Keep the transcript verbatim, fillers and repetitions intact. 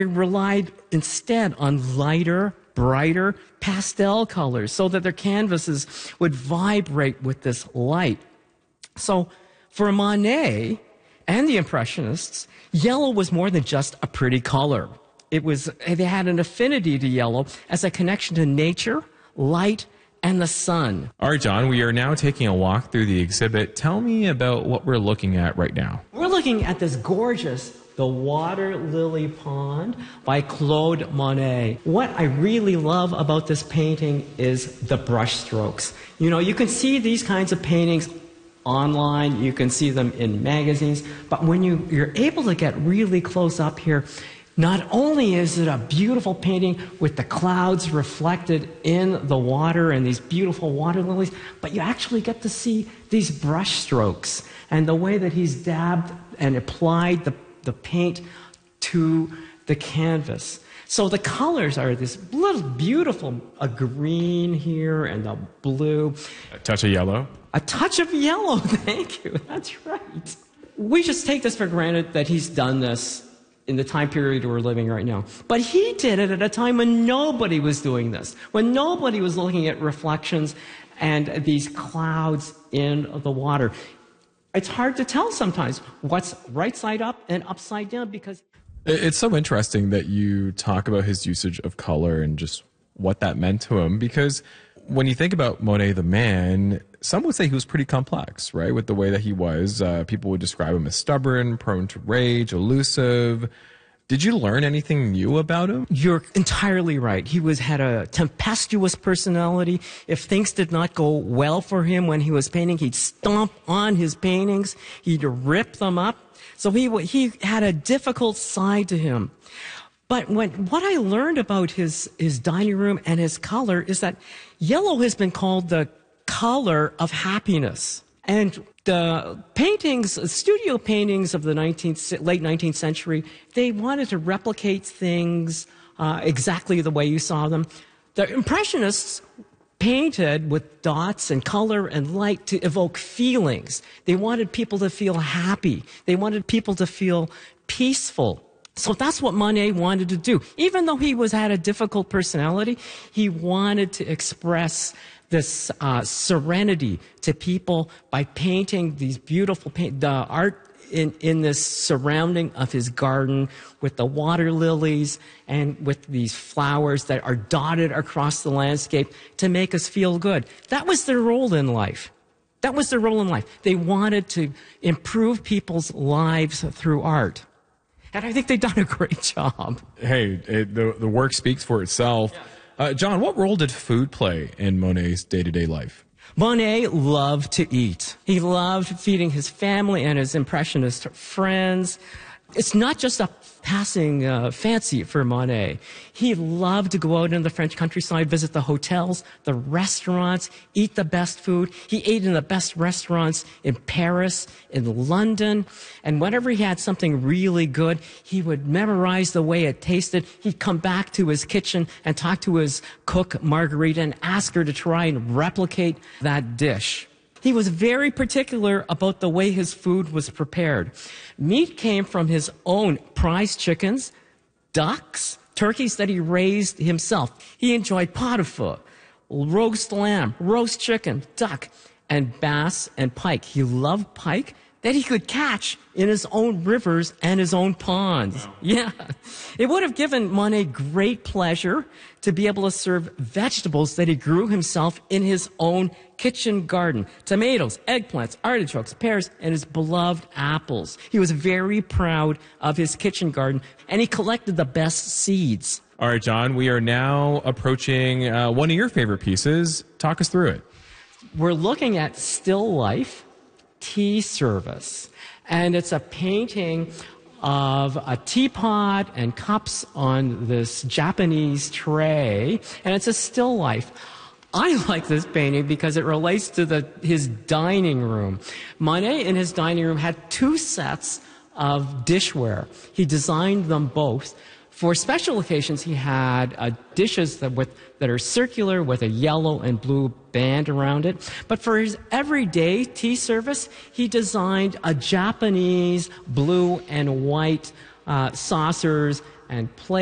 He relied instead on lighter, brighter pastel colors so that their canvases would vibrate with this light. So for Monet and the Impressionists, yellow was more than just a pretty color. It was, they had an affinity to yellow as a connection to nature, light, and the sun. All right, John, we are now taking a walk through the exhibit. Tell me about what we're looking at right now. We're looking at this gorgeous The Water Lily Pond by Claude Monet. What I really love about this painting is the brush strokes. You know, you can see these kinds of paintings online, you can see them in magazines, but when you, you're able to get really close up here, not only is it a beautiful painting with the clouds reflected in the water and these beautiful water lilies, but you actually get to see these brush strokes and the way that he's dabbed and applied the, the paint to the canvas. So the colors are this little beautiful, a green here and a blue. A touch of yellow. A touch of yellow, thank you, that's right. We just take this for granted that he's done this in the time period we're living right now. But he did it at a time when nobody was doing this, when nobody was looking at reflections and these clouds in the water. It's hard to tell sometimes what's right side up and upside down because... It's so interesting that you talk about his usage of color and just what that meant to him, because when you think about Monet the man, some would say he was pretty complex, right? With the way that he was. Uh, people would describe him as stubborn, prone to rage, elusive. Did you learn anything new about him? You're entirely right. He was had a tempestuous personality. If things did not go well for him when he was painting, he'd stomp on his paintings. He'd rip them up. So he, he had a difficult side to him. But when, what I learned about his, his dining room and his color is that yellow has been called the color of happiness. And the paintings, studio paintings of the nineteenth, late nineteenth century, they wanted to replicate things uh, exactly the way you saw them. The Impressionists painted with dots and color and light to evoke feelings. They wanted people to feel happy. They wanted people to feel peaceful. So that's what Monet wanted to do. Even though he was had a difficult personality, he wanted to express this uh, serenity to people by painting these beautiful paint, the art in, in this surrounding of his garden with the water lilies and with these flowers that are dotted across the landscape to make us feel good. That was their role in life. That was their role in life. They wanted to improve people's lives through art. And I think they've done a great job. Hey, it, the, the work speaks for itself. Yeah. Uh, John, what role did food play in Monet's day-to-day life? Monet loved to eat. He loved feeding his family and his Impressionist friends. It's not just a passing uh, fancy for Monet. He loved to go out in the French countryside, visit the hotels, the restaurants, eat the best food. He ate in the best restaurants in Paris, in London, and whenever he had something really good, he would memorize the way it tasted. He'd come back to his kitchen and talk to his cook, Marguerite, and ask her to try and replicate that dish. He was very particular about the way his food was prepared. Meat came from his own prize chickens, ducks, turkeys that he raised himself. He enjoyed pot au feu, roast lamb, roast chicken, duck, and bass and pike. He loved pike that he could catch in his own rivers and his own ponds. Wow. Yeah. It would have given Monet great pleasure to be able to serve vegetables that he grew himself in his own kitchen garden. Tomatoes, eggplants, artichokes, pears, and his beloved apples. He was very proud of his kitchen garden, and he collected the best seeds. All right, John, we are now approaching uh, one of your favorite pieces. Talk us through it. We're looking at Still Life Tea Service, and it's a painting of a teapot and cups on this Japanese tray, and it's a still life. I like this painting because it relates to the, his dining room. Monet in his dining room had two sets of dishware. He designed them both. For special occasions, he had uh, dishes that, with, that are circular with a yellow and blue band around it. But for his everyday tea service, he designed a Japanese blue and white uh, saucers and play